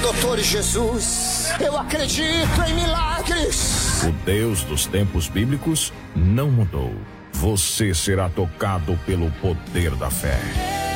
Doutor Jesus, eu acredito em milagres. O Deus dos tempos bíblicos não mudou. Você será tocado pelo poder da fé.